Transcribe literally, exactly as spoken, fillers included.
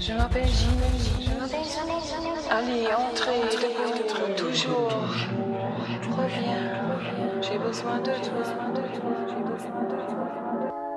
Je m'appelle Ginny. Allez, entrez, debout, toujours. Reviens, j'ai besoin de toi. J'ai besoin de toi.